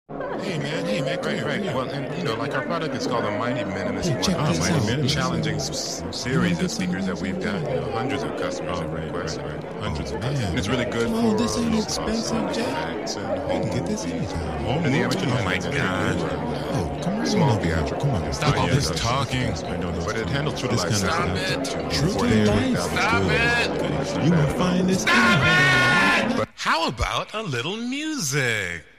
Hey man, come here. Right. Well, and like our product is called the Mighty Minimus Hey, check One. this It's out. a challenging series of speakers that we've got. Hundreds of customers have requested. Hundreds of customers. And it's really good Come on, for this ain't low expensive, cost Jack. artifacts and I home can get this movies. anytime. And the amateur Oh my God. Oh, come on. Small theatrical. Come on. Stop all this talking. I know those. But it handles true to This life kind of sound. stuff. up to True to 48,000 life. Stop good. it. You will find this. How about a little music?